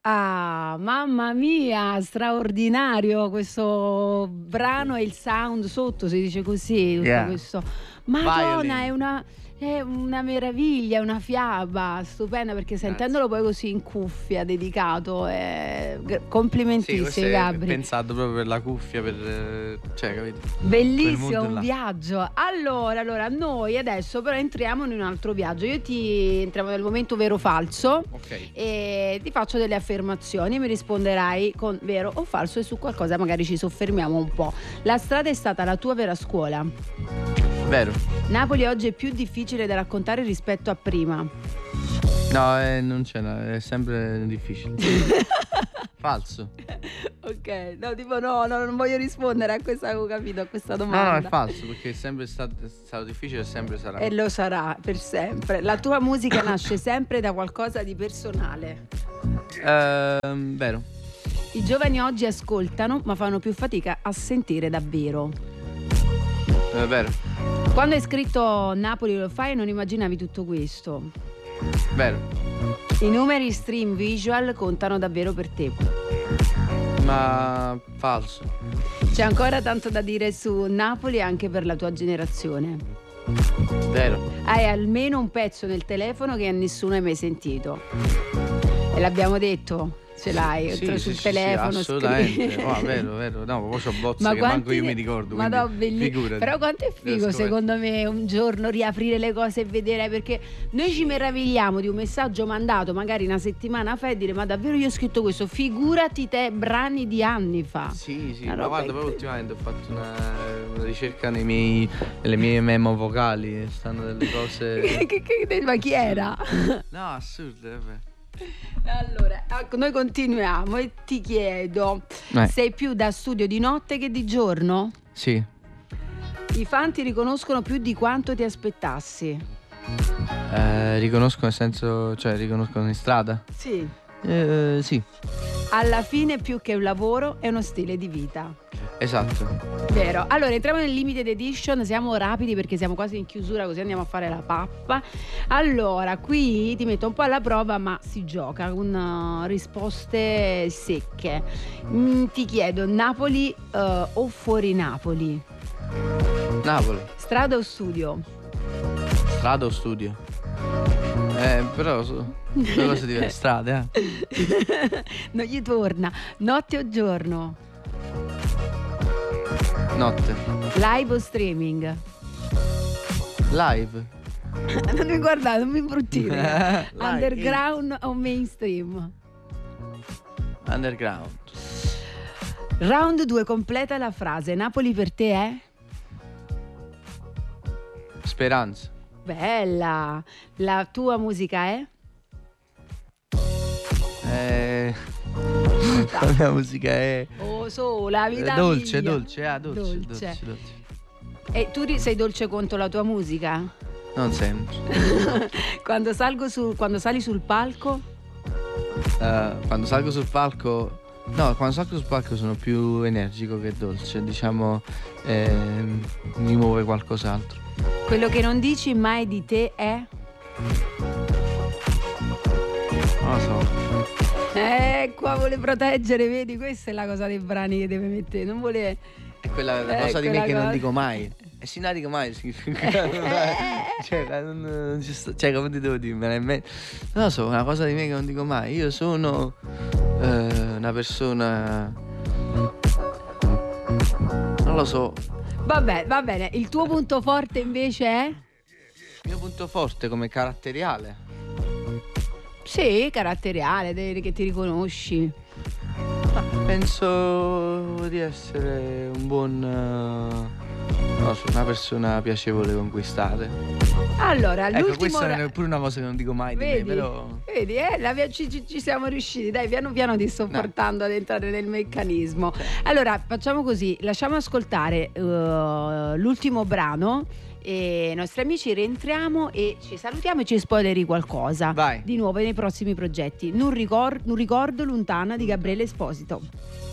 Ah, mamma mia, straordinario questo brano e il sound sotto, si dice così, tutto Yeah. questo. Madonna, Violin. è una meraviglia, una fiaba stupenda, perché sentendolo poi così in cuffia, dedicato, Sì, questo complimentissimi, è Gabri. pensato proprio per la cuffia, cioè, capito? Bellissimo, Quel mood un là. viaggio. Allora, noi adesso però entriamo in un altro viaggio. Entriamo nel momento vero o falso. Ok. E ti faccio delle affermazioni, mi risponderai con vero o falso, e su qualcosa magari ci soffermiamo un po'. La strada è stata la tua vera scuola. Vero. Napoli oggi è più difficile da raccontare rispetto a prima. No, non c'è, è sempre difficile. Falso. Ok, no, tipo no, non voglio rispondere a questa, avevo capito, a questa domanda. No, è falso, perché è sempre stato difficile e sempre sarà. E lo sarà per sempre. La tua musica nasce sempre da qualcosa di personale. Vero. I giovani oggi ascoltano, ma fanno più fatica a sentire davvero. Vero. Quando hai scritto Napoli lo fai, non immaginavi tutto questo. Vero. I numeri stream visual contano davvero per te. Ma falso. C'è ancora tanto da dire su Napoli anche per la tua generazione. Vero. Hai almeno un pezzo nel telefono che nessuno hai mai sentito. E l'abbiamo detto, ce l'hai sul telefono. Sì, assolutamente. scrivi. Vero. No, poi c'ho bozze Ma che manco io mi ricordo. Ma no, figurati. però quanto è figo secondo me un giorno riaprire le cose e vedere, perché noi ci meravigliamo di un messaggio mandato magari una settimana fa e dire ma davvero io ho scritto questo, figurati te, brani di anni fa. Sì, Una ma roba guarda, poi ultimamente ho fatto una ricerca nelle mie memo vocali, stanno delle cose. Ma chi era? No, assurde, vabbè. Allora, noi continuiamo e ti chiedo, sei più da studio di notte che di giorno? Sì. I fan ti riconoscono più di quanto ti aspettassi? Riconoscono nel senso, cioè riconoscono in strada? Sì. Sì. Alla fine più che un lavoro è uno stile di vita. Esatto. Vero. Allora entriamo nel limited edition, siamo rapidi perché siamo quasi in chiusura, così andiamo a fare la pappa. Allora, qui ti metto un po' alla prova, ma si gioca con risposte secche. Ti chiedo, Napoli o fuori Napoli? Napoli. Strada o studio? Strada o studio? Però due cose diverse. Strade, Non gli torna. Notte o giorno? Notte. Live o streaming? Live. Non mi guardare, non mi imbruttire. Underground o mainstream? Underground. Round 2, completa la frase. Napoli per te è? Speranza. Bella. La tua musica è? La mia musica è Oh, sola, vita dolce. E tu sei dolce contro la tua musica? Non sempre. Quando sali sul palco? Quando salgo sul palco. No, quando salgo sul palco sono più energico che dolce. Diciamo, mi muove qualcos'altro. Quello che non dici mai di te è? Non lo so. Qua vuole proteggere, vedi? Questa è la cosa dei brani che deve mettere. Non vuole. È quella cosa di me che non dico mai. E sì, non dico mai. Cioè, come ti devo dire? Non lo so, una cosa di me che non dico mai. Io sono una persona. Non lo so. Vabbè, va bene. Il tuo punto forte invece è? Il mio punto forte come caratteriale. Sì, caratteriale, che ti riconosci. Penso di essere un buon. Non so, una persona piacevole da conquistare. Allora, ecco, questa è pure una cosa che non dico mai, vedi, di me, però. Vedi, ci siamo riusciti. Dai, piano piano ti sto portando ad entrare nel meccanismo. Allora, facciamo così, lasciamo ascoltare l'ultimo brano. E i nostri amici rientriamo e ci salutiamo e ci spoileri qualcosa. Vai. Di nuovo nei prossimi progetti. Non ricordo lontana di Gabriele Esposito.